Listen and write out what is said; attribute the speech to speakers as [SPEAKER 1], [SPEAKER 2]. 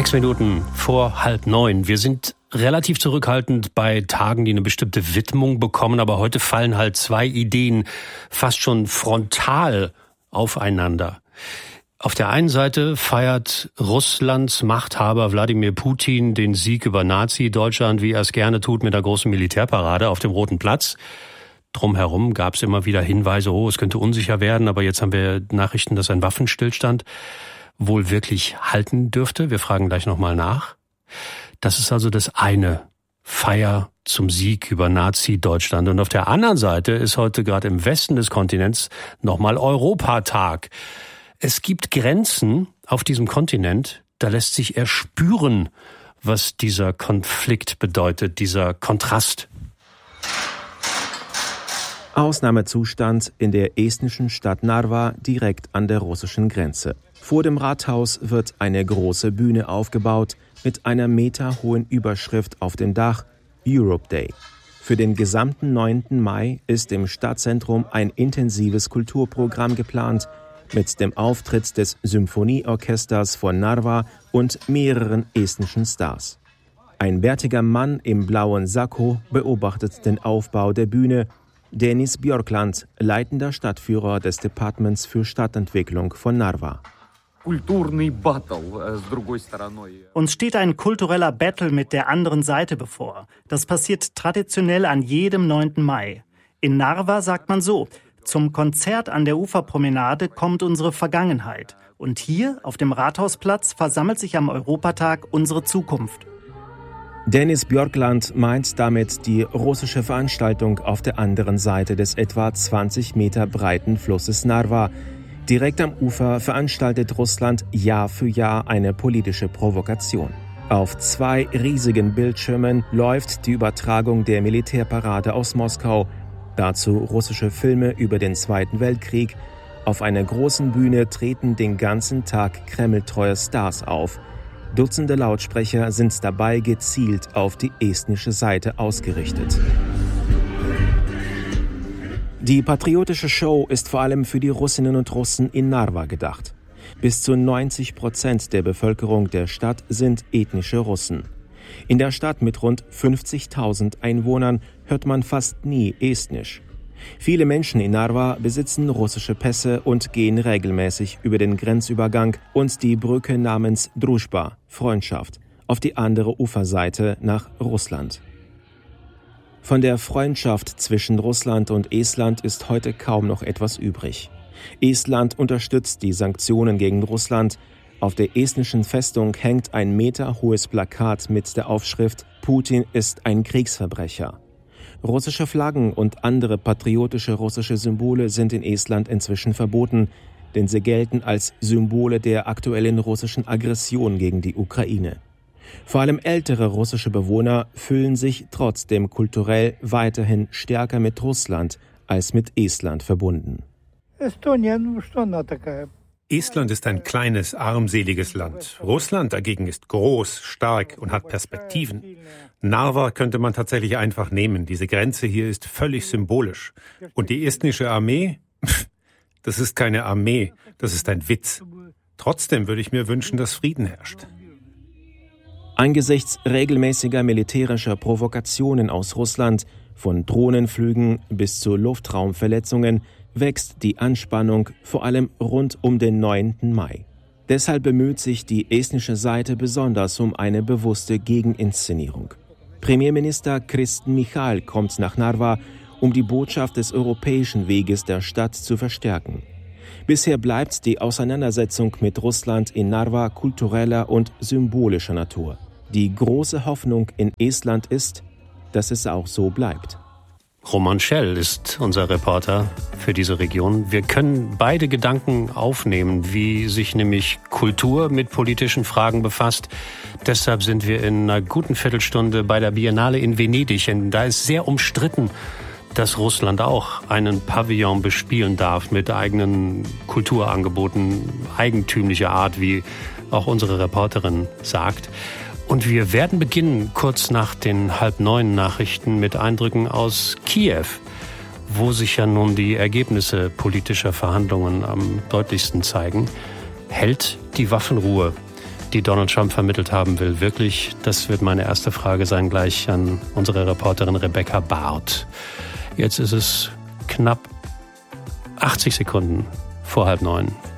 [SPEAKER 1] 6 Minuten vor 8:30. Wir sind relativ zurückhaltend bei Tagen, die eine bestimmte Widmung bekommen, aber heute fallen halt zwei Ideen fast schon frontal aufeinander. Auf der einen Seite feiert Russlands Machthaber Wladimir Putin den Sieg über Nazi-Deutschland, wie er es gerne tut, mit einer großen Militärparade auf dem Roten Platz. Drumherum gab es immer wieder Hinweise, es könnte unsicher werden, aber jetzt haben wir Nachrichten, dass ein Waffenstillstand wohl wirklich halten dürfte. Wir fragen gleich nochmal nach. Das ist also das eine, Feier zum Sieg über Nazi-Deutschland. Und auf der anderen Seite ist heute gerade im Westen des Kontinents nochmal Europatag. Es gibt Grenzen auf diesem Kontinent, da lässt sich erspüren, was dieser Konflikt bedeutet, dieser Kontrast.
[SPEAKER 2] Ausnahmezustand in der estnischen Stadt Narva direkt an der russischen Grenze. Vor dem Rathaus wird eine große Bühne aufgebaut mit einer meterhohen Überschrift auf dem Dach Europe Day. Für den gesamten 9. Mai ist im Stadtzentrum ein intensives Kulturprogramm geplant mit dem Auftritt des Symphonieorchesters von Narva und mehreren estnischen Stars. Ein bärtiger Mann im blauen Sakko beobachtet den Aufbau der Bühne. Denis Björkland, leitender Stadtführer des Departements für Stadtentwicklung von Narva.
[SPEAKER 3] Uns steht ein kultureller Battle mit der anderen Seite bevor. Das passiert traditionell an jedem 9. Mai. In Narva sagt man so: Zum Konzert an der Uferpromenade kommt unsere Vergangenheit. Und hier, auf dem Rathausplatz, versammelt sich am Europatag unsere Zukunft.
[SPEAKER 2] Denis Björkland meint damit die russische Veranstaltung auf der anderen Seite des etwa 20 Meter breiten Flusses Narva. Direkt am Ufer veranstaltet Russland Jahr für Jahr eine politische Provokation. Auf 2 riesigen Bildschirmen läuft die Übertragung der Militärparade aus Moskau. Dazu russische Filme über den Zweiten Weltkrieg. Auf einer großen Bühne treten den ganzen Tag kremltreue Stars auf. Dutzende Lautsprecher sind dabei gezielt auf die estnische Seite ausgerichtet. Die patriotische Show ist vor allem für die Russinnen und Russen in Narva gedacht. Bis zu 90% der Bevölkerung der Stadt sind ethnische Russen. In der Stadt mit rund 50.000 Einwohnern hört man fast nie Estnisch. Viele Menschen in Narva besitzen russische Pässe und gehen regelmäßig über den Grenzübergang und die Brücke namens Druzhba, Freundschaft, auf die andere Uferseite nach Russland. Von der Freundschaft zwischen Russland und Estland ist heute kaum noch etwas übrig. Estland unterstützt die Sanktionen gegen Russland. Auf der estnischen Festung hängt ein meterhohes Plakat mit der Aufschrift »Putin ist ein Kriegsverbrecher«. Russische Flaggen und andere patriotische russische Symbole sind in Estland inzwischen verboten, denn sie gelten als Symbole der aktuellen russischen Aggression gegen die Ukraine. Vor allem ältere russische Bewohner fühlen sich trotzdem kulturell weiterhin stärker mit Russland als mit Estland verbunden.
[SPEAKER 4] Estland ist ein kleines, armseliges Land. Russland dagegen ist groß, stark und hat Perspektiven. Narva könnte man tatsächlich einfach nehmen. Diese Grenze hier ist völlig symbolisch. Und die estnische Armee? Das ist keine Armee, das ist ein Witz. Trotzdem würde ich mir wünschen, dass Frieden herrscht.
[SPEAKER 2] Angesichts regelmäßiger militärischer Provokationen aus Russland, von Drohnenflügen bis zu Luftraumverletzungen, wächst die Anspannung vor allem rund um den 9. Mai. Deshalb bemüht sich die estnische Seite besonders um eine bewusste Gegeninszenierung. Premierminister Kristen Michal kommt nach Narva, um die Botschaft des europäischen Weges der Stadt zu verstärken. Bisher bleibt die Auseinandersetzung mit Russland in Narva kultureller und symbolischer Natur. Die große Hoffnung in Estland ist, dass es auch so bleibt.
[SPEAKER 1] Roman Schell ist unser Reporter für diese Region. Wir können beide Gedanken aufnehmen, wie sich nämlich Kultur mit politischen Fragen befasst. Deshalb sind wir in einer guten Viertelstunde bei der Biennale in Venedig. Und da ist sehr umstritten, dass Russland auch einen Pavillon bespielen darf mit eigenen Kulturangeboten, eigentümlicher Art, wie auch unsere Reporterin sagt. Und wir werden beginnen, kurz nach den 8:30 Nachrichten, mit Eindrücken aus Kiew, wo sich ja nun die Ergebnisse politischer Verhandlungen am deutlichsten zeigen. Hält die Waffenruhe die Donald Trump vermittelt haben will, wirklich? Das wird meine erste Frage sein, gleich an unsere Reporterin Rebecca Barth. Jetzt ist es knapp 80 Sekunden vor 8:30.